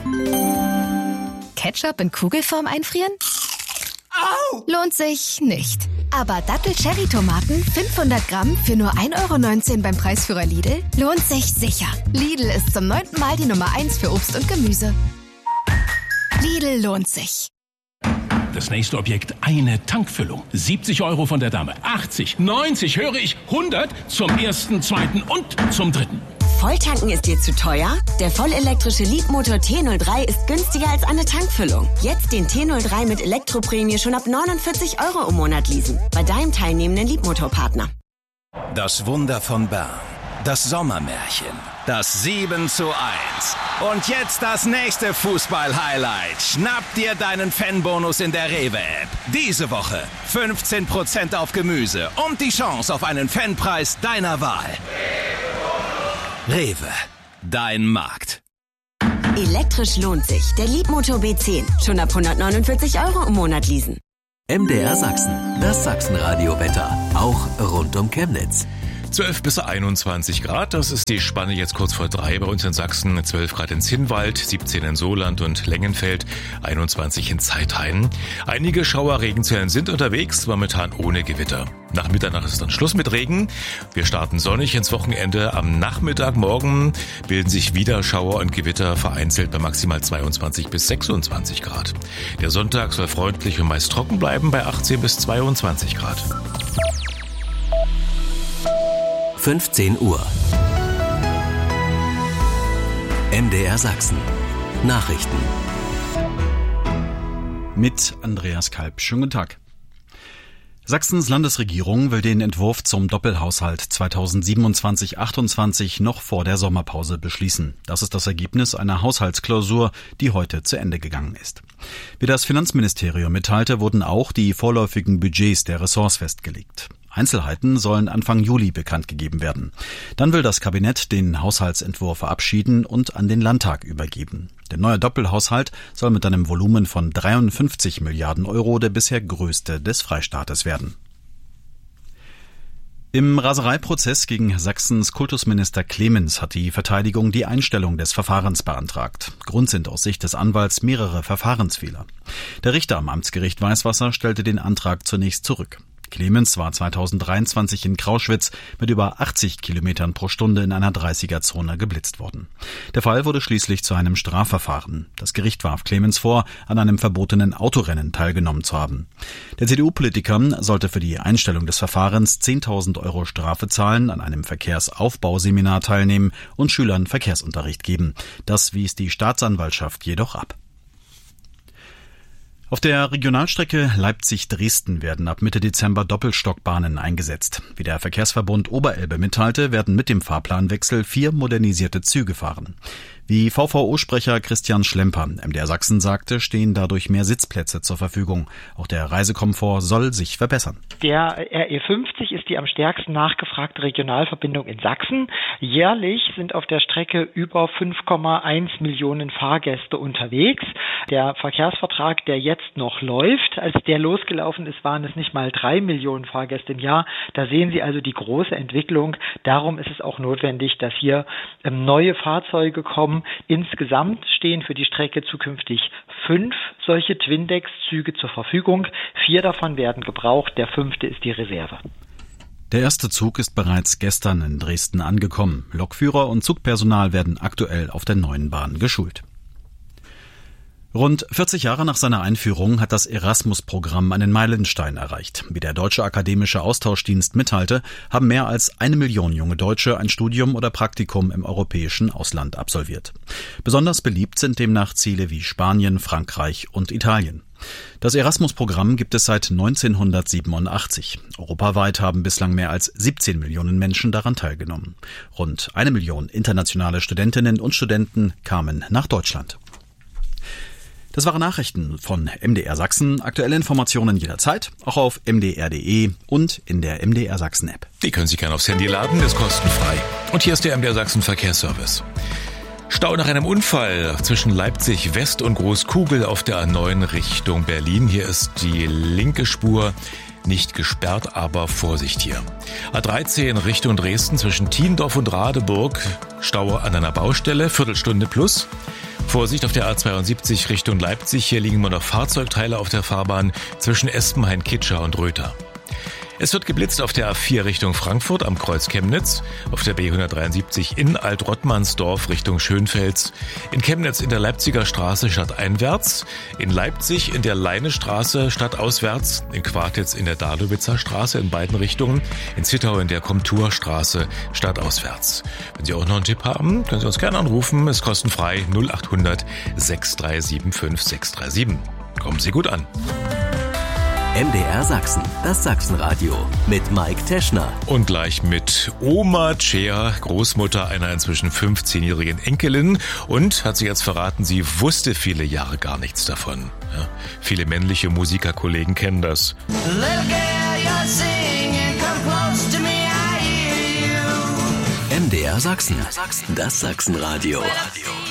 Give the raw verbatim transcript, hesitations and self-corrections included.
Ketchup in Kugelform einfrieren? Au! Lohnt sich nicht. Aber Dattel-Cherry-Tomaten fünfhundert Gramm für nur ein Euro neunzehn beim Preisführer Lidl lohnt sich sicher. Lidl ist zum neunten Mal die Nummer eins für Obst und Gemüse. Lidl lohnt sich. Das nächste Objekt, eine Tankfüllung. siebzig Euro von der Dame. achtzig, neunzig, höre ich, hundert zum ersten, zweiten und zum dritten. Volltanken ist dir zu teuer? Der vollelektrische Leapmotor T null drei ist günstiger als eine Tankfüllung. Jetzt den T null drei mit Elektroprämie schon ab neunundvierzig Euro im Monat leasen. Bei deinem teilnehmenden Leapmotor-Partner. Das Wunder von Bern. Das Sommermärchen. Das sieben zu eins. Und jetzt das nächste Fußball-Highlight. Schnapp dir deinen Fanbonus in der Rewe-App. Diese Woche fünfzehn Prozent auf Gemüse und die Chance auf einen Fanpreis deiner Wahl. Rewe, dein Markt. Elektrisch lohnt sich. Der Leapmotor B zehn. Schon ab hundertneunundvierzig Euro im Monat leasen. M D R Sachsen, das Sachsen-Radio-Wetter. Auch rund um Chemnitz. zwölf bis einundzwanzig Grad, das ist die Spanne jetzt kurz vor drei bei uns in Sachsen. zwölf Grad in Zinnwald, siebzehn in Sohland und Lengenfeld, einundzwanzig in Zeithain. Einige Schauerregenzellen sind unterwegs, momentan ohne Gewitter. Nach Mitternacht ist dann Schluss mit Regen. Wir starten sonnig ins Wochenende. Am Nachmittag morgen bilden sich wieder Schauer und Gewitter, vereinzelt bei maximal zweiundzwanzig bis sechsundzwanzig Grad. Der Sonntag soll freundlich und meist trocken bleiben bei achtzehn bis zweiundzwanzig Grad. fünfzehn Uhr. M D R Sachsen. Nachrichten. Mit Andreas Kalb. Schönen guten Tag. Sachsens Landesregierung will den Entwurf zum Doppelhaushalt zweitausendsiebenundzwanzig achtundzwanzig noch vor der Sommerpause beschließen. Das ist das Ergebnis einer Haushaltsklausur, die heute zu Ende gegangen ist. Wie das Finanzministerium mitteilte, wurden auch die vorläufigen Budgets der Ressorts festgelegt. Einzelheiten sollen Anfang Juli bekannt gegeben werden. Dann will das Kabinett den Haushaltsentwurf verabschieden und an den Landtag übergeben. Der neue Doppelhaushalt soll mit einem Volumen von dreiundfünfzig Milliarden Euro der bisher größte des Freistaates werden. Im Rasereiprozess gegen Sachsens Kultusminister Clemens hat die Verteidigung die Einstellung des Verfahrens beantragt. Grund sind aus Sicht des Anwalts mehrere Verfahrensfehler. Der Richter am Amtsgericht Weißwasser stellte den Antrag zunächst zurück. Clemens war zweitausenddreiundzwanzig in Krauschwitz mit über achtzig Kilometern pro Stunde in einer dreißiger-Zone geblitzt worden. Der Fall wurde schließlich zu einem Strafverfahren. Das Gericht warf Clemens vor, an einem verbotenen Autorennen teilgenommen zu haben. Der C D U-Politiker sollte für die Einstellung des Verfahrens zehntausend Euro Strafe zahlen, an einem Verkehrsaufbauseminar teilnehmen und Schülern Verkehrsunterricht geben. Das wies die Staatsanwaltschaft jedoch ab. Auf der Regionalstrecke Leipzig-Dresden werden ab Mitte Dezember Doppelstockbahnen eingesetzt. Wie der Verkehrsverbund Oberelbe mitteilte, werden mit dem Fahrplanwechsel vier modernisierte Züge fahren. Wie V V O-Sprecher Christian Schlemper M D R Sachsen sagte, stehen dadurch mehr Sitzplätze zur Verfügung. Auch der Reisekomfort soll sich verbessern. Der R E fünfzig ist die am stärksten nachgefragte Regionalverbindung in Sachsen. Jährlich sind auf der Strecke über fünf Komma eins Millionen Fahrgäste unterwegs. Der Verkehrsvertrag, der jetzt noch läuft, als der losgelaufen ist, waren es nicht mal drei Millionen Fahrgäste im Jahr. Da sehen Sie also die große Entwicklung. Darum ist es auch notwendig, dass hier neue Fahrzeuge kommen. Insgesamt stehen für die Strecke zukünftig fünf solche Twindex-Züge zur Verfügung. Vier davon werden gebraucht, der fünfte ist die Reserve. Der erste Zug ist bereits gestern in Dresden angekommen. Lokführer und Zugpersonal werden aktuell auf der neuen Bahn geschult. Rund vierzig Jahre nach seiner Einführung hat das Erasmus-Programm einen Meilenstein erreicht. Wie der Deutsche Akademische Austauschdienst mitteilte, haben mehr als eine Million junge Deutsche ein Studium oder Praktikum im europäischen Ausland absolviert. Besonders beliebt sind demnach Ziele wie Spanien, Frankreich und Italien. Das Erasmus-Programm gibt es seit neunzehnhundertsiebenundachtzig. Europaweit haben bislang mehr als siebzehn Millionen Menschen daran teilgenommen. Rund eine Million internationale Studentinnen und Studenten kamen nach Deutschland. Das waren Nachrichten von M D R Sachsen. Aktuelle Informationen jederzeit, auch auf m d r punkt d e und in der M D R Sachsen App. Die können Sie gerne aufs Handy laden, ist kostenfrei. Und hier ist der M D R Sachsen Verkehrsservice. Stau nach einem Unfall zwischen Leipzig West und Großkugel auf der A neun Richtung Berlin. Hier ist die linke Spur nicht gesperrt, aber Vorsicht hier. A dreizehn Richtung Dresden zwischen Thiendorf und Radeburg, Stau an einer Baustelle, Viertelstunde plus. Vorsicht auf der A zweiundsiebzig Richtung Leipzig, hier liegen nur noch Fahrzeugteile auf der Fahrbahn zwischen Espenhain, Kitscher und Röther. Es wird geblitzt auf der A vier Richtung Frankfurt am Kreuz Chemnitz, auf der B hundertdreiundsiebzig in Alt-Rottmannsdorf Richtung Schönfels, in Chemnitz in der Leipziger Straße stadteinwärts, in Leipzig in der Leinestraße stadtauswärts, in Quartitz in der Dahlowitzer Straße in beiden Richtungen, in Zittau in der Komturstraße stadtauswärts. Wenn Sie auch noch einen Tipp haben, können Sie uns gerne anrufen, ist kostenfrei null acht hundert sechs drei sieben fünf sechs drei sieben. Kommen Sie gut an. M D R Sachsen, das Sachsenradio mit Mike Teschner. Und gleich mit Oma Cea, Großmutter einer inzwischen fünfzehnjährigen Enkelin, und hat sie jetzt verraten, sie wusste viele Jahre gar nichts davon. Ja, viele männliche Musikerkollegen kennen das. M D R Sachsen, das Sachsenradio.